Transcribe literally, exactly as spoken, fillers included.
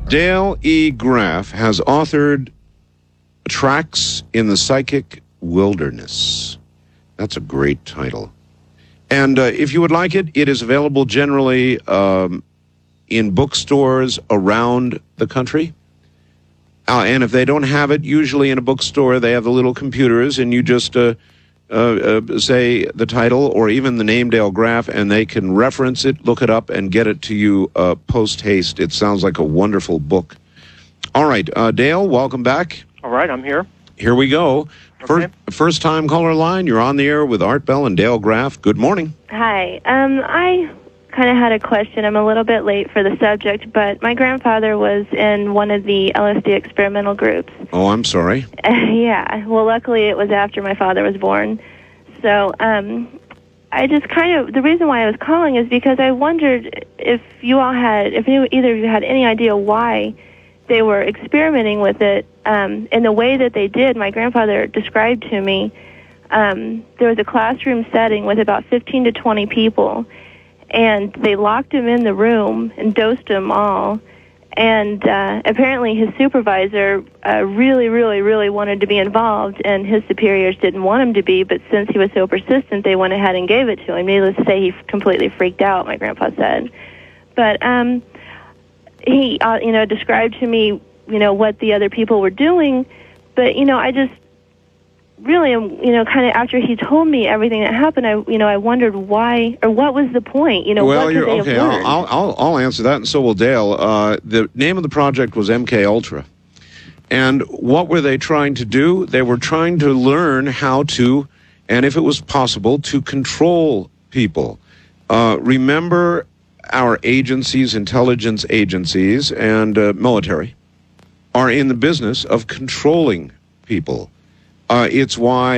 Dale E. Graff has authored Tracks in the Psychic Wilderness. That's a great title. And uh, if you would like it, it is available generally um, in bookstores around the country. Uh, and if they don't have it, usually in a bookstore, they have the little computers, and you just uh, uh, uh, say the title or even the name Dale Graff, and they can reference it, look it up, and get it to you uh, post-haste. It sounds like a wonderful book. All right, uh, Dale, welcome back. All right, I'm here. Here we go. First, Okay. first time caller line, you're on the air with Art Bell and Dale Graff. Good morning. Hi. Um, I kind of had a question. I'm a little bit late for the subject, but my grandfather was in one of the L S D experimental groups. Oh, I'm sorry. Uh, yeah. Well, luckily it was after my father was born. So um, I just kind of, the reason why I was calling is because I wondered if you all had, if you, either of you had any idea why they were experimenting with it um, in the way that they did. My grandfather described to me um, there was a classroom setting with about fifteen to twenty people, and they locked him in the room and dosed him all. And uh, apparently his supervisor uh, really, really, really wanted to be involved, and his superiors didn't want him to be, but since he was so persistent, they went ahead and gave it to him. Needless to say, he completely freaked out, my grandpa said. But um, he, uh, you know, described to me, you know, what the other people were doing, but, you know, I just really, you know, kind of after he told me everything that happened, I, you know, I wondered why, or what was the point, you know, well, what you're, could they okay, have learned? I'll, I'll, I'll answer that, and so will Dale. Uh, the name of the project was M K Ultra. And what were they trying to do? They were trying to learn how to, and if it was possible, to control people. Uh, remember, our agencies, intelligence agencies, and uh, military are in the business of controlling people. Uh, it's why